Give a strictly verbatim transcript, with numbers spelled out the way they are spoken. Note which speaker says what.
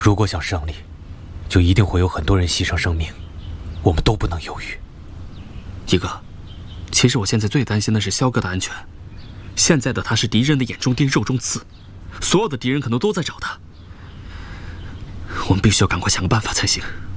Speaker 1: 如果想胜利，就一定会有很多人牺牲生命，我们都不能犹豫。
Speaker 2: 一哥，其实我现在最担心的是萧哥的安全。现在的他是敌人的眼中钉、肉中刺，所有的敌人可能都在找他。我们必须要赶快想个办法才行。